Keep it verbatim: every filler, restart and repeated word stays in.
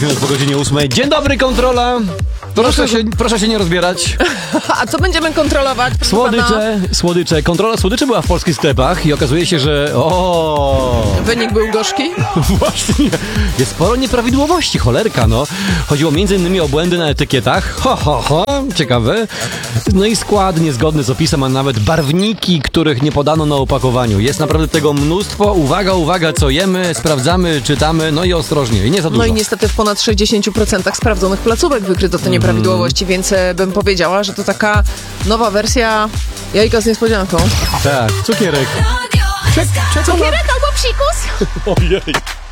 minut po godzinie ósmej. Dzień dobry, kontrola. Proszę się, proszę się nie rozbierać. A co będziemy kontrolować? Proszę Słodycze, pana? słodycze. Kontrola słodyczy była w polskich sklepach i okazuje się, że o. Wynik był gorzki? Właśnie. Jest sporo nieprawidłowości, cholerka, no. Chodziło między innymi o błędy na etykietach. Ho, ho, ho. Ciekawe. No i skład niezgodny z opisem, a nawet barwniki, których nie podano na opakowaniu. Jest naprawdę tego mnóstwo. Uwaga, uwaga, co jemy, sprawdzamy, czytamy, no i ostrożnie. I nie za dużo. No i niestety w ponad sześćdziesiąt procent sprawdzonych placówek wykryto te nieprawidłowości, więc e, bym powiedziała, że to taka nowa wersja jajka z niespodzianką. Tak, cukierek. Cukierek albo psikus? Ojej.